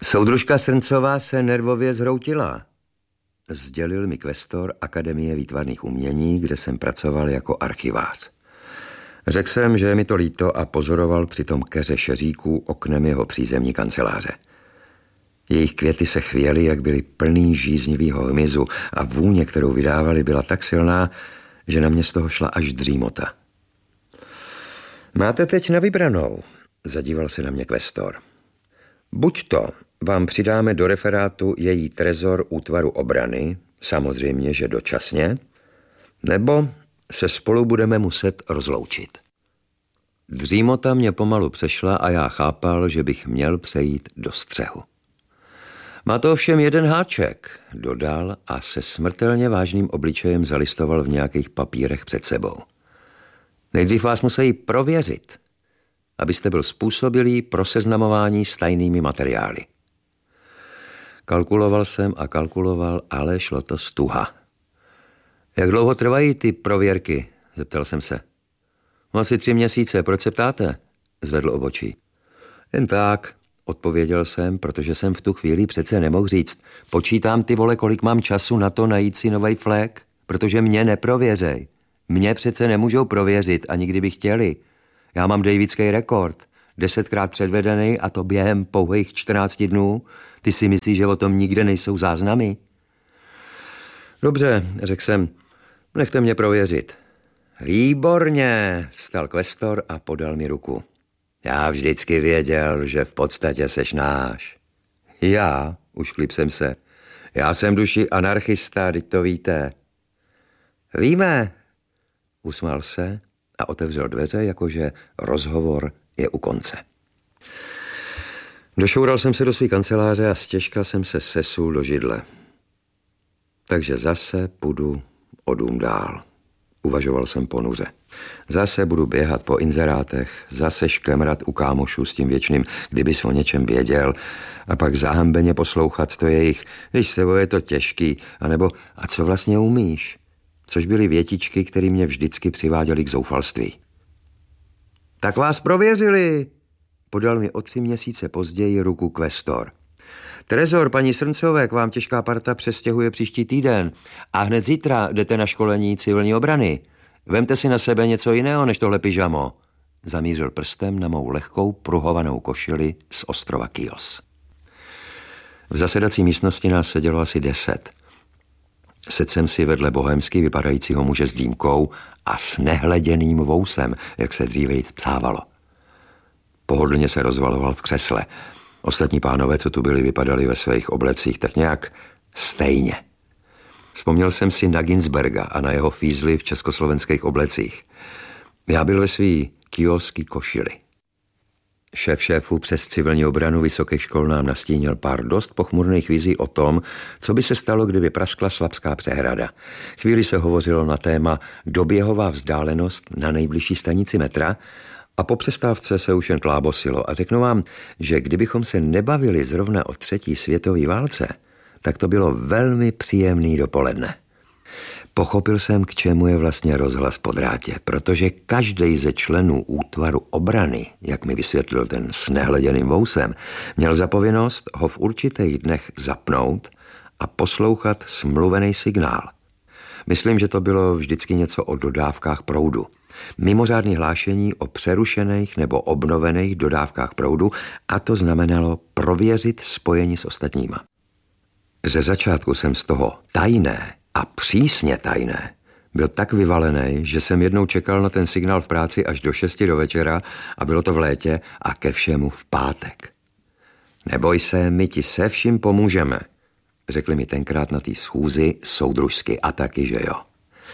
Soudružka Srncová se nervově zhroutila, sdělil mi kvestor Akademie výtvarných umění, kde jsem pracoval jako archivář. Řekl jsem, že je mi to líto a pozoroval přitom keře šeříků oknem jeho přízemní kanceláře. Jejich květy se chvěly, jak byly plný žíznivýho hmyzu a vůně, kterou vydávali, byla tak silná, že na mě z toho šla až dřímota. Máte teď na vybranou, zadíval se na mě kvestor. Buď to vám přidáme do referátu její trezor útvaru obrany, samozřejmě, že dočasně, nebo se spolu budeme muset rozloučit. Dřímota mě pomalu přešla a já chápal, že bych měl přejít do střehu. Má to ovšem jeden háček, dodal a se smrtelně vážným obličejem zalistoval v nějakých papírech před sebou. Nejdřív vás musí prověřit, abyste byl způsobilý pro seznamování s tajnými materiály. Kalkuloval jsem a kalkuloval, ale šlo to stuha. Jak dlouho trvají ty prověrky? Zeptal jsem se. Asi 3 měsíce, proč se ptáte? Zvedl obočí. Jen tak, odpověděl jsem, protože jsem v tu chvíli přece nemohl říct. Počítám, ty vole, kolik mám času na to najít si novej flek, protože mě neprověřej. Mě přece nemůžou prověřit, ani kdyby chtěli. Já mám davidský rekord, 10krát předvedený a to během pouhých 14 dnů. Ty si myslíš, že o tom nikde nejsou záznamy? Dobře, řekl jsem, nechte mě prověřit. Výborně, vstal kvestor a podal mi ruku. Já vždycky věděl, že v podstatě seš náš. Já, ušklip jsem se, já jsem duši anarchista, teď to víte. Víme, usmál se a otevřel dveře, jakože rozhovor je u konce. Došoural jsem se do své kanceláře a stěžka jsem se sesul do židle. Takže zase půjdu o dům dál. Uvažoval jsem ponuře. Zase budu běhat po inzerátech, zase škemrat u kámošů s tím věčným, kdybys o něčem věděl, a pak zahambeně poslouchat to jejich, když s tebou je to těžký, anebo a co vlastně umíš, což byly větičky, které mě vždycky přiváděly k zoufalství. Tak vás prověřili, podal mi o 3 měsíce později ruku kvestor. Trezor, paní Srncové, k vám těžká parta přestěhuje příští týden a hned zítra jdete na školení civilní obrany. Vemte si na sebe něco jiného než tohle pyžamo. Zamířil prstem na mou lehkou pruhovanou košili z ostrova Chios. V zasedací místnosti nás sedělo asi 10. Sedl jsem si vedle bohémsky vypadajícího muže s dýmkou a s nehleděným vousem, jak se dříve psávalo. Pohodlně se rozvaloval v křesle. Ostatní pánové, co tu byli, vypadali ve svých oblecích tak nějak stejně. Vzpomněl jsem si na Ginsberga a na jeho fízly v československých oblecích. Já byl ve svý kioský košili. Šéf šéfů přes civilní obranu vysokých škol nám nastínil pár dost pochmurných vizí o tom, co by se stalo, kdyby praskla Slapská přehrada. Chvíli se hovořilo na téma doběhová vzdálenost na nejbližší stanici metra a po přestávce se už jen klábosilo a řeknu vám, že kdybychom se nebavili zrovna o 3. světové válce, tak to bylo velmi příjemný dopoledne. Pochopil jsem, k čemu je vlastně rozhlas po drátě, protože každý ze členů útvaru obrany, jak mi vysvětlil ten s nehleděným vousem, měl za povinnost ho v určitých dnech zapnout a poslouchat smluvený signál. Myslím, že to bylo vždycky něco o dodávkách proudu. Mimořádné hlášení o přerušených nebo obnovených dodávkách proudu a to znamenalo prověřit spojení s ostatníma. Ze začátku jsem z toho tajné a přísně tajné byl tak vyvalený, že jsem jednou čekal na ten signál v práci až do 6 do večera a bylo to v létě a ke všemu v pátek. Neboj se, my ti se vším pomůžeme, řekli mi tenkrát na té schůzi soudružsky a taky, že jo.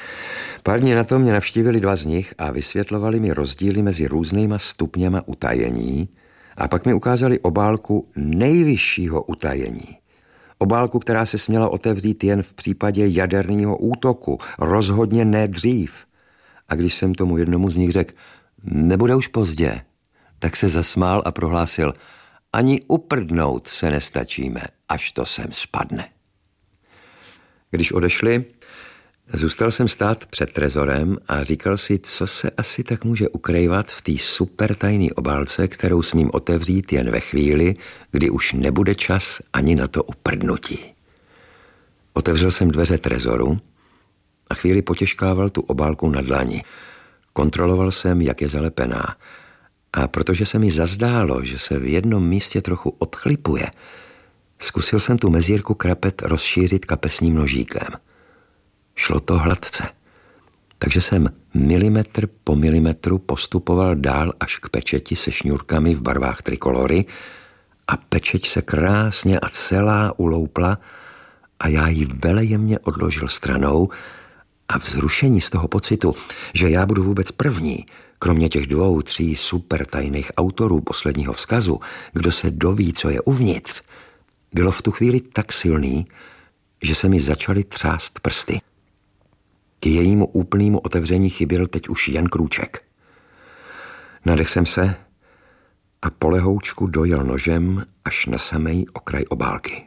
Pár dní na to mě navštívili 2 z nich a vysvětlovali mi rozdíly mezi různýma stupněma utajení a pak mi ukázali obálku nejvyššího utajení. Obálku, která se směla otevřít jen v případě jaderného útoku, rozhodně ne dřív. A když jsem tomu jednomu z nich řekl, nebude už pozdě, tak se zasmál a prohlásil, ani uprdnout se nestačíme, až to sem spadne. Když odešli, Zůstal jsem stát před trezorem a říkal si, co se asi tak může ukrývat v té super tajné obálce, kterou smím otevřít jen ve chvíli, kdy už nebude čas ani na to uprdnutí. Otevřel jsem dveře trezoru a chvíli potěžkával tu obálku na dlani. Kontroloval jsem, jak je zalepená. A protože se mi zazdálo, že se v jednom místě trochu odchlipuje, zkusil jsem tu mezírku krapet rozšířit kapesním nožíkem. Šlo to hladce, takže jsem milimetr po milimetru postupoval dál až k pečeti se šňůrkami v barvách trikolory a pečeť se krásně a celá uloupla a já ji velejemně odložil stranou a vzrušení z toho pocitu, že já budu vůbec první, kromě těch 2, 3 super tajných autorů posledního vzkazu, kdo se doví, co je uvnitř, bylo v tu chvíli tak silný, že se mi začaly třást prsty. K jejímu úplnému otevření chyběl teď už jen krůček. Nadech jsem se a polehoučku dojel nožem až na samej okraj obálky.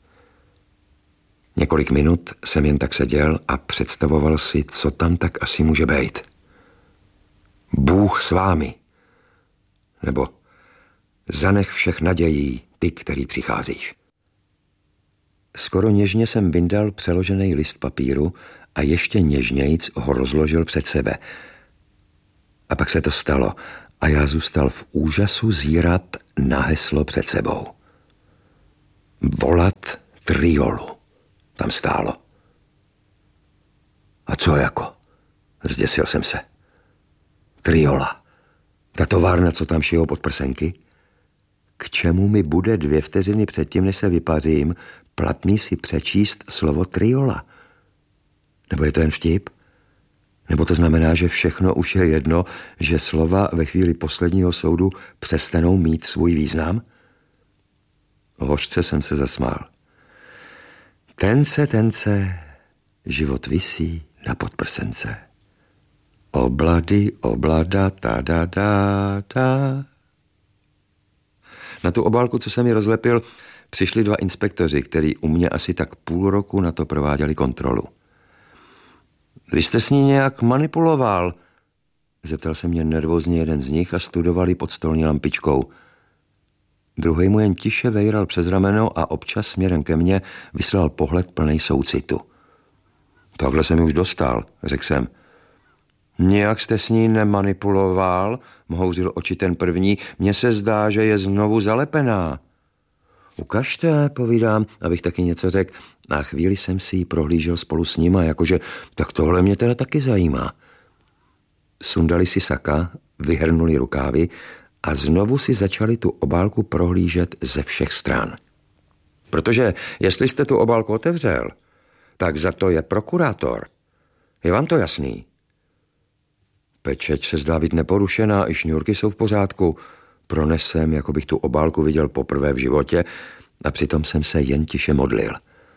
Několik minut jsem jen tak seděl a představoval si, co tam tak asi může být. Bůh s vámi. Nebo zanech všech nadějí, ty, který přicházíš. Skoro něžně jsem vyndal přeložený list papíru a ještě něžnějc ho rozložil před sebe. A pak se to stalo a já zůstal v úžasu zírat na heslo před sebou. Volat Triolu. Tam stálo. A co jako? Zděsil jsem se. Triola. Ta továrna, co tam šijou podprsenky? K čemu mi bude 2 vteřiny předtím, než se vypařím, platný si přečíst slovo Triola? Nebo je to jen vtip? Nebo to znamená, že všechno už je jedno, že slova ve chvíli posledního soudu přestanou mít svůj význam? Hořce jsem se zasmál. Tence, život visí na podprsence. Oblady, oblada, ta. Na tu obálku, co jsem ji rozlepil, přišli 2 inspektoři, který u mě asi tak půl roku na to prováděli kontrolu. Vy jste s ní nějak manipuloval? Zeptal se mě nervózně jeden z nich a studovali pod stolní lampičkou. Druhý mu jen tiše vejral přes rameno a občas směrem ke mně vyslal pohled plnej soucitu. Takhle jsem ji už dostal, řekl jsem. Nijak jste s ní nemanipuloval, mhouřil oči ten první, mně se zdá, že je znovu zalepená. Ukažte, povídám, abych taky něco řekl. A chvíli jsem si ji prohlížel spolu s nima, jakože tak tohle mě teda taky zajímá. Sundali si saka, vyhrnuli rukávy a znovu si začali tu obálku prohlížet ze všech stran. Protože jestli jste tu obálku otevřel, tak za to je prokurátor. Je vám to jasný? Pečeť se zdá být neporušená, i šňůrky jsou v pořádku. Pronesem, jako bych tu obálku viděl poprvé v životě a přitom jsem se jen tiše modlil.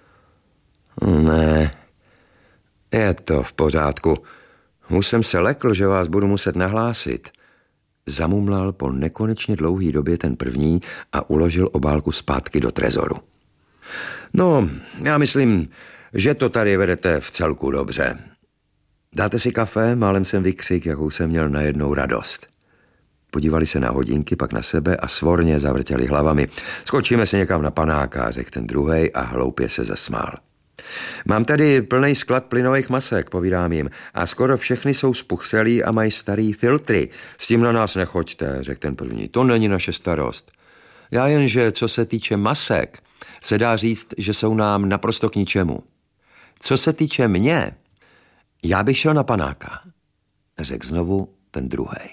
Ne, je to v pořádku. Už jsem se lekl, že vás budu muset nahlásit. Zamumlal po nekonečně dlouhý době ten první a uložil obálku zpátky do trezoru. No, já myslím, že to tady vedete v celku dobře. Dáte si kafe? Málem jsem vykřik, jakou jsem měl najednou radost. Podívali se na hodinky, pak na sebe a svorně zavrtěli hlavami. Skočíme se někam na panáka, řekl ten druhej a hloupě se zasmál. Mám tady plný sklad plynových masek, povídám jim, a skoro všechny jsou spuchřelý a mají starý filtry. S tím na nás nechoďte, řekl ten první, to není naše starost. Já jenže, co se týče masek, se dá říct, že jsou nám naprosto k ničemu. Co se týče mě, já bych šel na panáka, řekl znovu ten druhej.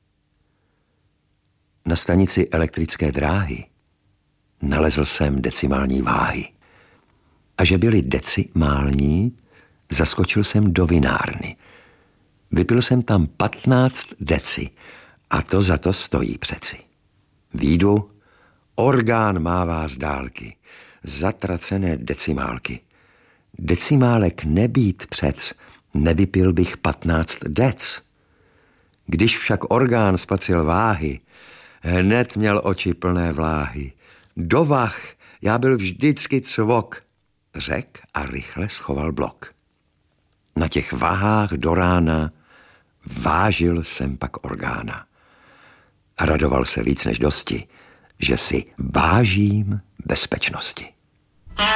Na stanici elektrické dráhy nalezl jsem decimální váhy. A že byly decimální, zaskočil jsem do vinárny. Vypil jsem tam 15 deci a to za to stojí přeci. Výjdu, orgán mává z dálky, zatracené decimálky. Decimálek nebýt přec, nevypil bych 15 dec. Když však orgán spatřil váhy, hned měl oči plné vláhy. Do vah já byl vždycky cvok, řekl a rychle schoval blok. Na těch vahách do rána vážil jsem pak orgána. A radoval se víc než dosti, že si vážím bezpečnosti.